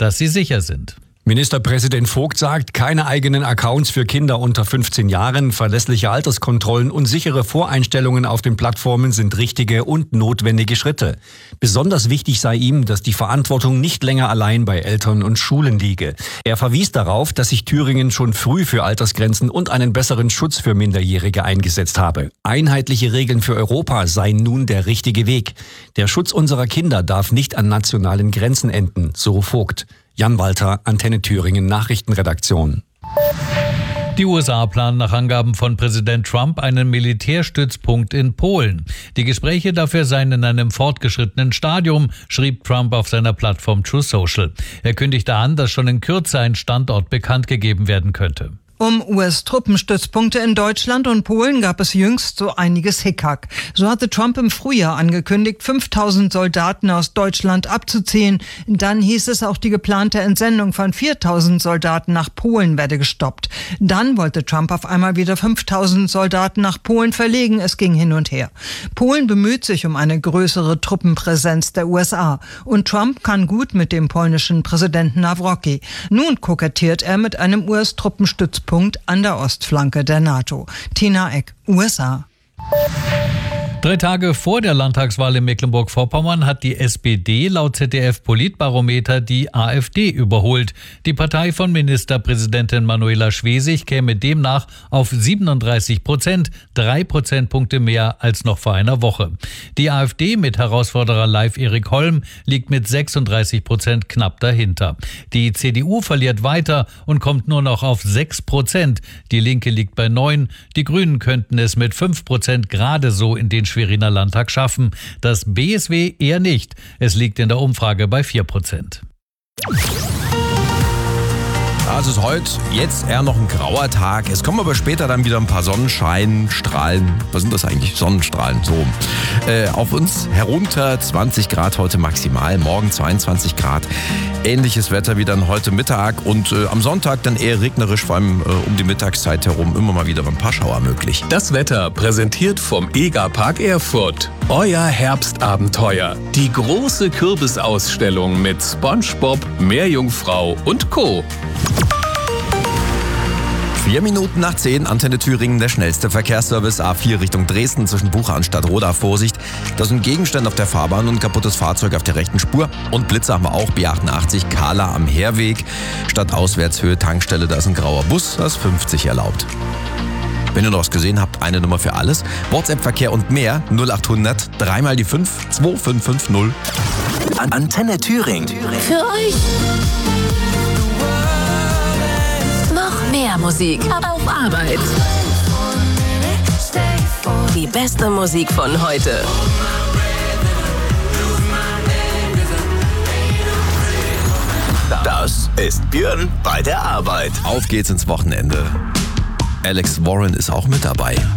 dass sie sicher sind. Ministerpräsident Vogt sagt, keine eigenen Accounts für Kinder unter 15 Jahren, verlässliche Alterskontrollen und sichere Voreinstellungen auf den Plattformen sind richtige und notwendige Schritte. Besonders wichtig sei ihm, dass die Verantwortung nicht länger allein bei Eltern und Schulen liege. Er verwies darauf, dass sich Thüringen schon früh für Altersgrenzen und einen besseren Schutz für Minderjährige eingesetzt habe. Einheitliche Regeln für Europa seien nun der richtige Weg. Der Schutz unserer Kinder darf nicht an nationalen Grenzen enden, so Vogt. Jan Walter, Antenne Thüringen Nachrichtenredaktion. Die USA planen nach Angaben von Präsident Trump einen Militärstützpunkt in Polen. Die Gespräche dafür seien in einem fortgeschrittenen Stadium, schrieb Trump auf seiner Plattform Truth Social. Er kündigte an, dass schon in Kürze ein Standort bekannt gegeben werden könnte. Um US-Truppenstützpunkte in Deutschland und Polen gab es jüngst so einiges Hickhack. So hatte Trump im Frühjahr angekündigt, 5.000 Soldaten aus Deutschland abzuziehen. Dann hieß es, auch die geplante Entsendung von 4.000 Soldaten nach Polen werde gestoppt. Dann wollte Trump auf einmal wieder 5.000 Soldaten nach Polen verlegen. Es ging hin und her. Polen bemüht sich um eine größere Truppenpräsenz der USA. Und Trump kann gut mit dem polnischen Präsidenten Nawrocki. Nun kokettiert er mit einem US-Truppenstützpunkt an der Ostflanke der NATO. Tina Eck, USA. 3 Tage vor der Landtagswahl in Mecklenburg-Vorpommern hat die SPD laut ZDF-Politbarometer die AfD überholt. Die Partei von Ministerpräsidentin Manuela Schwesig käme demnach auf 37%, 3 Prozentpunkte mehr als noch vor einer Woche. Die AfD mit Herausforderer Leif Erik Holm liegt mit 36% knapp dahinter. Die CDU verliert weiter und kommt nur noch auf 6%. Die Linke liegt bei 9%. Die Grünen könnten es mit 5% gerade so in den Schweriner Landtag schaffen. Das BSW eher nicht. Es liegt in der Umfrage bei 4%. Also ist heute jetzt eher noch ein grauer Tag. Es kommen aber später dann wieder ein paar Sonnenstrahlen. Was sind das eigentlich? Sonnenstrahlen, so. Auf uns herunter 20 Grad heute maximal, morgen 22 Grad. Ähnliches Wetter wie dann heute Mittag und am Sonntag dann eher regnerisch, vor allem um die Mittagszeit herum immer mal wieder ein paar Schauer möglich. Das Wetter präsentiert vom EGA-Park Erfurt. Euer Herbstabenteuer. Die große Kürbisausstellung mit SpongeBob, Meerjungfrau und Co. 4 Minuten nach 10, Antenne Thüringen, der schnellste Verkehrsservice. A4 Richtung Dresden zwischen Bucha und Stadtroda. Vorsicht, da sind Gegenstände auf der Fahrbahn und ein kaputtes Fahrzeug auf der rechten Spur. Und Blitze haben wir auch, B88 Kahla am Heerweg. Stadtauswärtshöhe Tankstelle, da ist ein grauer Bus, da ist 50 erlaubt. Wenn ihr noch was gesehen habt, eine Nummer für alles. WhatsApp-Verkehr und mehr, 0800 3 mal die 5 2550. Antenne Thüringen. Für euch. Noch mehr Musik auf Arbeit. Die beste Musik von heute. Das ist Björn bei der Arbeit. Auf geht's ins Wochenende. Alex Warren ist auch mit dabei.